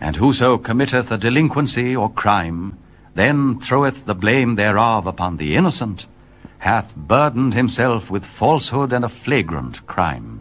And whoso committeth a delinquency or crime, then throweth the blame thereof upon the innocent, hath burdened himself with falsehood and a flagrant crime.